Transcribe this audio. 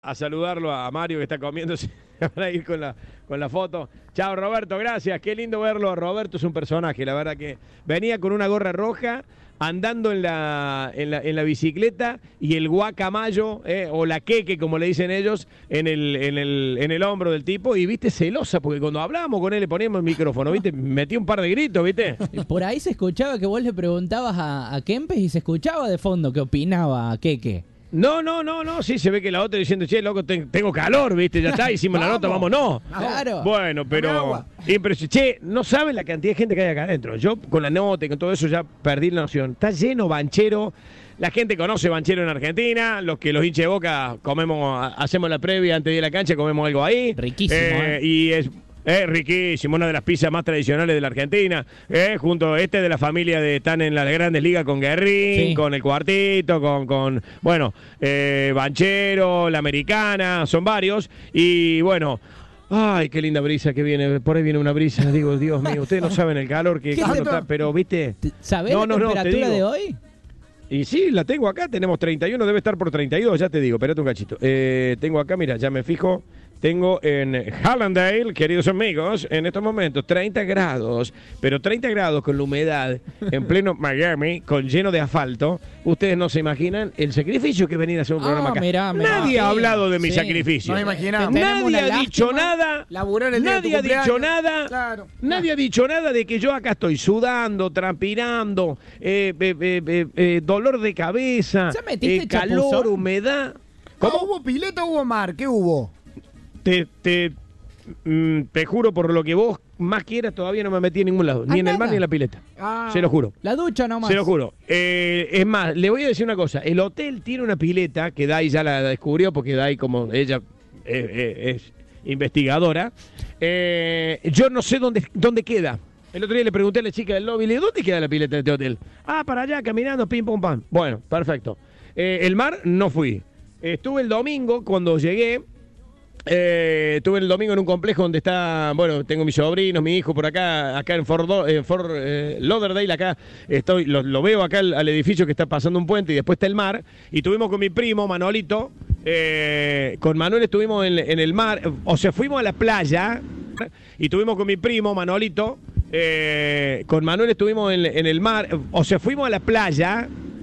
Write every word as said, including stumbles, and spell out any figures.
a saludarlo a Mario que está comiéndose para ir con la, con la foto. Chao Roberto, gracias, qué lindo verlo. Roberto es un personaje, la verdad que venía con una gorra roja, andando en la, en la, en la bicicleta y el guacamayo, eh, o la queque como le dicen ellos, en el, en, el, en el hombro del tipo, y viste celosa, porque cuando hablábamos con él le poníamos el micrófono, viste, metí un par de gritos, viste. Por ahí se escuchaba que vos le preguntabas a, a Kempes y se escuchaba de fondo qué opinaba Keke. No, no, no, no, sí, se ve que la otra diciendo, che, loco, te, tengo calor, viste, ya está, hicimos la nota, vámonos. Claro. Bueno, pero, pero, che, no saben la cantidad de gente que hay acá adentro. Yo con la nota y con todo eso ya perdí la noción. Está lleno Banchero, la gente conoce Banchero en Argentina, los que los hinchas de Boca comemos, hacemos la previa antes de ir a la cancha, comemos algo ahí. Riquísimo, eh, eh. Y es... Es riquísimo, una de las pizzas más tradicionales de la Argentina, eh, junto este de la familia de están en las grandes ligas con Guerrín, Sí. con el Cuartito, con, con bueno, eh, Banchero, la Americana, son varios, y bueno, ay, qué linda brisa que viene, por ahí viene una brisa, digo, Dios mío, ustedes no saben el calor que ¿Qué cuando te- está, pero viste, ¿Sabés No, la no, no, te temperatura digo. de hoy? y sí, la tengo acá, tenemos treinta y uno, debe estar por treinta y dos, ya te digo, espérate un cachito, eh, tengo acá, mira, ya me fijo. Tengo en Hallandale, queridos amigos, en estos momentos treinta grados, pero treinta grados con la humedad en pleno Miami, con lleno de asfalto. Ustedes no se imaginan el sacrificio que es venir a hacer un Ah, programa acá. mirá, mirá. Nadie ha Sí, hablado de mi sí. sacrificio. No me imaginaba. Tenemos Nadie una ha dicho lástima. nada. Laburar el día de tu Nadie ha dicho cumpleaños. nada. Claro. Nadie ha dicho nada de que yo acá estoy sudando, transpirando, eh, eh, eh, eh, eh, dolor de cabeza, ¿Ya metiste eh, calor, chapuzón? humedad. ¿Cómo hubo pileta o hubo mar? ¿Qué hubo? Te, te, mm, te juro por lo que vos más quieras, todavía no me metí en ningún lado. Ah, Ni en el nada. mar ni en la pileta. Ah. Se lo juro. La ducha nomás. Se lo juro. Eh, es más, le voy a decir una cosa. El hotel tiene una pileta que Dai ya la descubrió porque Dai, como ella eh, eh, es investigadora, eh, yo no sé dónde, dónde queda. El otro día le pregunté a la chica del lobby, le digo, ¿dónde queda la pileta de este hotel? Ah, para allá, caminando, pim, pum, pam. Bueno, perfecto. Eh, el mar no fui. Estuve el domingo cuando llegué. Eh, estuve el domingo en un complejo donde está, bueno, tengo mis sobrinos, mi hijo por acá, acá en Fort, Do- en Fort eh, Lauderdale, acá estoy, lo, lo veo acá al, al edificio que está pasando un puente y después está el mar, y estuvimos con mi primo Manolito, eh, con Manuel estuvimos en, en el mar, o sea, fuimos a la playa, y estuvimos con mi primo Manolito, eh, con Manuel estuvimos en, en el mar, o sea, fuimos a la playa,